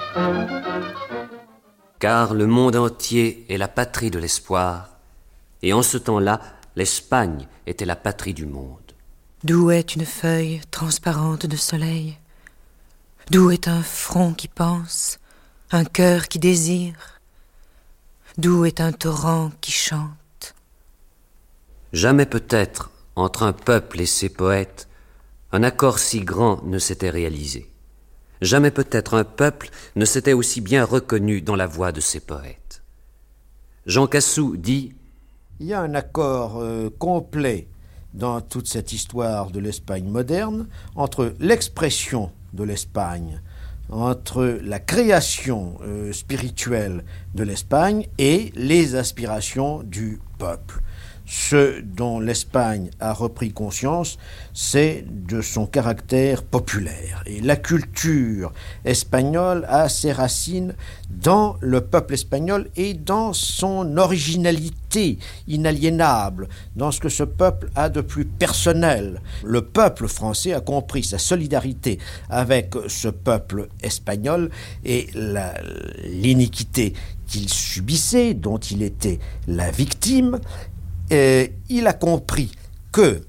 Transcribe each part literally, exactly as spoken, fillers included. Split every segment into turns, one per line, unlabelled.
Car le monde entier est la patrie de l'espoir, et en ce temps-là, l'Espagne était la patrie du monde.
D'où est une feuille transparente de soleil? D'où est un front qui pense, un cœur qui désire? D'où est un torrent qui chante?
Jamais peut-être, entre un peuple et ses poètes, un accord si grand ne s'était réalisé. Jamais peut-être un peuple ne s'était aussi bien reconnu dans la voix de ses poètes. Jean Cassou dit
« Il y a un accord euh, complet dans toute cette histoire de l'Espagne moderne entre l'expression de l'Espagne, entre la création euh, spirituelle de l'Espagne et les aspirations du peuple. Ce dont l'Espagne a repris conscience, c'est de son caractère populaire. Et la culture espagnole a ses racines dans le peuple espagnol et dans son originalité inaliénable, dans ce que ce peuple a de plus personnel. Le peuple français a compris sa solidarité avec ce peuple espagnol et la, l'iniquité qu'il subissait, dont il était la victime. Euh, il a compris que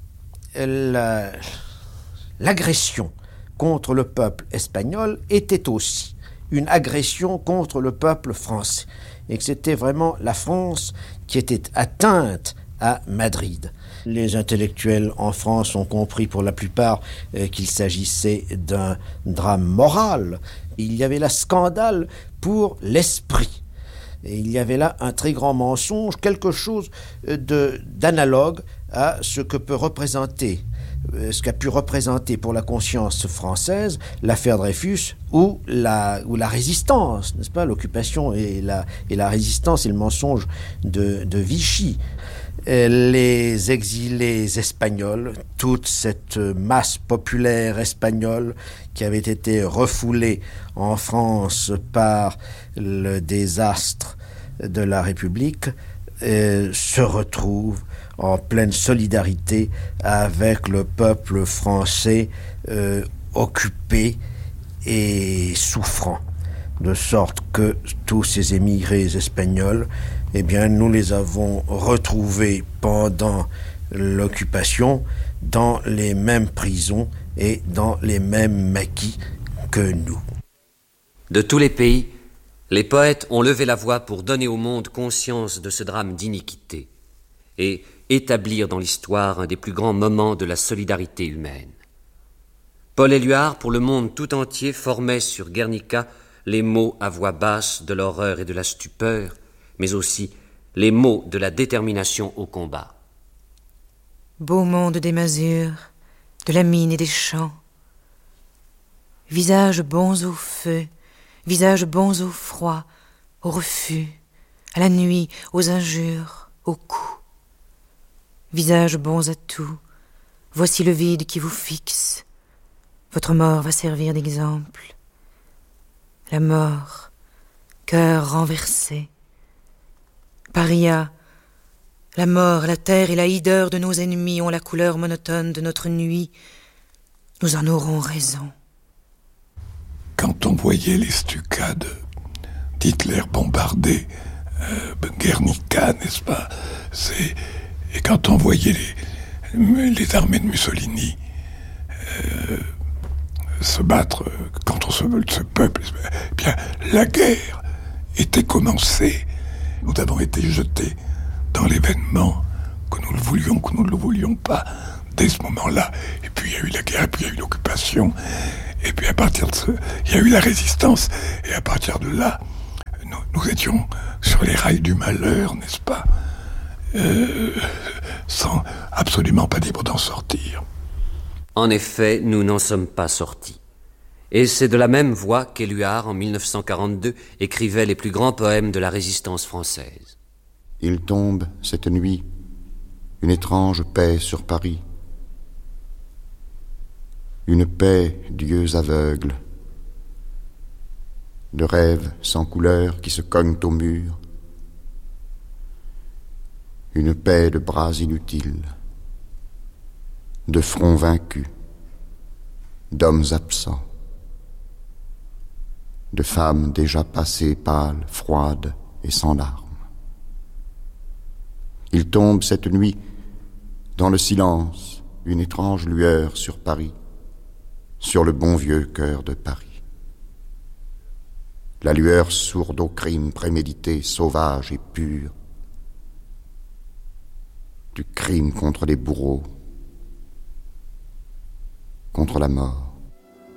la, l'agression contre le peuple espagnol était aussi une agression contre le peuple français et que c'était vraiment la France qui était atteinte à Madrid. Les intellectuels en France ont compris pour la plupart euh, qu'il s'agissait d'un drame moral. Il y avait là scandale pour l'esprit. Et il y avait là un très grand mensonge, quelque chose de, d'analogue à ce que peut représenter, ce qu'a pu représenter pour la conscience française l'affaire Dreyfus ou la, ou la résistance, n'est-ce pas, l'occupation et la, et la résistance et le mensonge de, de Vichy. Les exilés espagnols, toute cette masse populaire espagnole qui avait été refoulée en France par le désastre de la République, euh, se retrouve en pleine solidarité avec le peuple français euh, occupé et souffrant. De sorte que tous ces émigrés espagnols, eh bien, nous les avons retrouvés pendant l'occupation dans les mêmes prisons et dans les mêmes maquis que nous.
De tous les pays, les poètes ont levé la voix pour donner au monde conscience de ce drame d'iniquité et établir dans l'histoire un des plus grands moments de la solidarité humaine. Paul Éluard, pour le monde tout entier, formait sur Guernica les mots à voix basse de l'horreur et de la stupeur, mais aussi les mots de la détermination au combat.
Beau monde des masures, de la mine et des champs, visages bons au feu, visages bons au froid, au refus, à la nuit, aux injures, aux coups. Visages bons à tout, voici le vide qui vous fixe. Votre mort va servir d'exemple. La mort, cœur renversé. Paria, la mort, la terre et la hideur de nos ennemis ont la couleur monotone de notre nuit. Nous en aurons raison.
Quand on voyait les stucades d'Hitler bombarder euh, Guernica, n'est-ce pas, c'est, et quand on voyait les, les armées de Mussolini euh, se battre contre ce, ce peuple, eh bien, la guerre était commencée. Nous avons été jetés dans l'événement, que nous le voulions, que nous ne le voulions pas, dès ce moment-là. Et puis il y a eu la guerre, et puis il y a eu l'occupation, et puis à partir de ce... il y a eu la résistance, et à partir de là, nous, nous étions sur les rails du malheur, n'est-ce pas, euh, sans absolument pas libre d'en sortir.
En effet, nous n'en sommes pas sortis. Et c'est de la même voix qu'Éluard, en mille neuf cent quarante-deux, écrivait les plus grands poèmes de la résistance française.
Il tombe, cette nuit, une étrange paix sur Paris. Une paix d'yeux aveugles, de rêves sans couleur qui se cognent au mur. Une paix de bras inutiles, de fronts vaincus, d'hommes absents, de femmes déjà passées pâles, froides et sans larmes. Il tombe cette nuit, dans le silence, une étrange lueur sur Paris, sur le bon vieux cœur de Paris. La lueur sourde au crime prémédité, sauvage et pur, du crime contre les bourreaux, contre la mort.